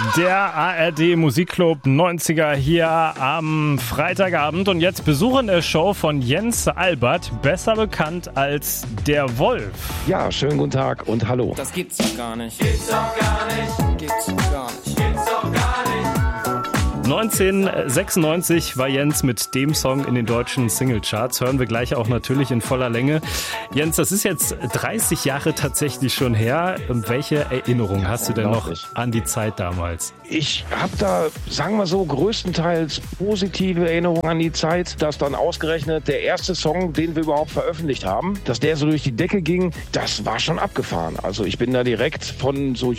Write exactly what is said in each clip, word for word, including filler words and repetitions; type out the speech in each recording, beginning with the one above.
Der A R D Musikclub neunziger hier am Freitagabend und jetzt besuchende Show von Jens Albert, besser bekannt als der Wolf. Ja, schönen guten Tag und hallo. Das gibt's doch gar nicht. Gibt's doch gar nicht. Gibt's doch gar nicht. Gibt's doch gar nicht. neunzehnhundertsechsundneunzig war Jens mit dem Song in den deutschen Singlecharts. Hören wir gleich auch natürlich in voller Länge. Jens, das ist jetzt dreißig Jahre tatsächlich schon her. Und welche Erinnerung ja, hast du denn noch an die Zeit damals? Ich habe da, sagen wir so, größtenteils positive Erinnerungen an die Zeit, dass dann ausgerechnet der erste Song, den wir überhaupt veröffentlicht haben, dass der so durch die Decke ging, das war schon abgefahren. Also ich bin da direkt von so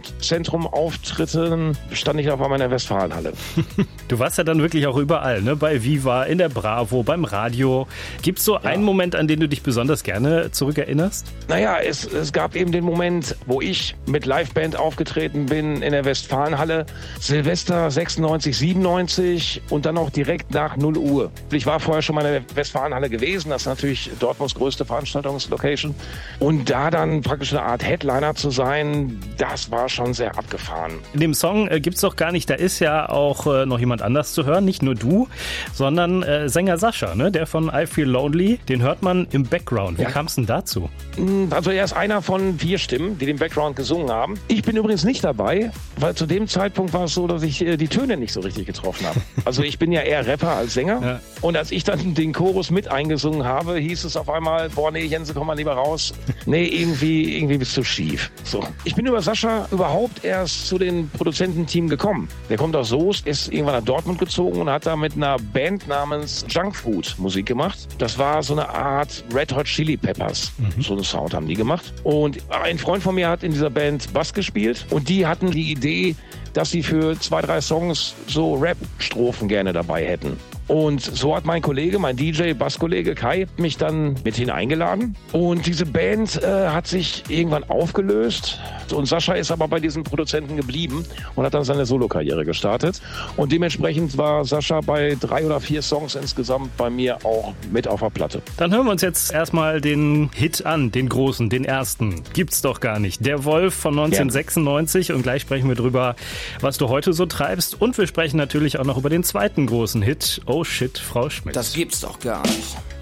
Jugendzentrum-Auftritten, stand ich auf einmal in der Westfalenhalle. Du warst ja dann wirklich auch überall, ne? Bei Viva, in der Bravo, beim Radio. Gibt es so ja. einen Moment, an den du dich besonders gerne zurückerinnerst? Naja, es, es gab eben den Moment, wo ich mit Liveband aufgetreten bin in der Westfalenhalle. Silvester sechsundneunzig, siebenundneunzig und dann auch direkt nach null Uhr. Ich war vorher schon mal in der Westfalenhalle gewesen. Das ist natürlich Dortmunds größte Veranstaltungslocation. Und da dann praktisch eine Art Headliner zu sein, das war schon sehr abgefahren. In dem Song äh, gibt es doch gar nicht, da ist ja auch äh, noch jemand anders zu hören, nicht nur du, sondern äh, Sänger Sascha, ne? Der von I Feel Lonely, den hört man im Background. Wie ja. kam es denn dazu? Also er ist einer von vier Stimmen, die den Background gesungen haben. Ich bin übrigens nicht dabei, weil zu dem Zeitpunkt war es so, dass ich äh, die Töne nicht so richtig getroffen habe. Also ich bin ja eher Rapper als Sänger. Ja. Und als ich dann den Chorus mit eingesungen habe, hieß es auf einmal, boah nee, Jens, komm mal lieber raus. Nee, irgendwie, irgendwie bist du schief. So. Ich bin über Sascha überhaupt erst zu den Produzententeam gekommen. Der kommt aus Soest, ist irgendwann nach Dortmund gezogen und hat da mit einer Band namens Junkfood Musik gemacht. Das war so eine Art Red Hot Chili Peppers. Mhm. So einen Sound haben die gemacht. Und ein Freund von mir hat in dieser Band Bass gespielt und die hatten die Idee, dass sie für zwei, drei Songs so Rap-Strophen gerne dabei hätten. Und so hat mein Kollege, mein D J, Basskollege Kai, mich dann mit hineingeladen. Und diese Band äh, hat sich irgendwann aufgelöst. Und Sascha ist aber bei diesem Produzenten geblieben und hat dann seine Solokarriere gestartet. Und dementsprechend war Sascha bei drei oder vier Songs insgesamt bei mir auch mit auf der Platte. Dann hören wir uns jetzt erstmal den Hit an, den großen, den ersten. Gibt's doch gar nicht. Der Wolf von neunzehnhundertsechsundneunzig. Ja. Und gleich sprechen wir drüber, was du heute so treibst. Und wir sprechen natürlich auch noch über den zweiten großen Hit. Oh shit, Frau Schmidt. Das gibt's doch gar nicht.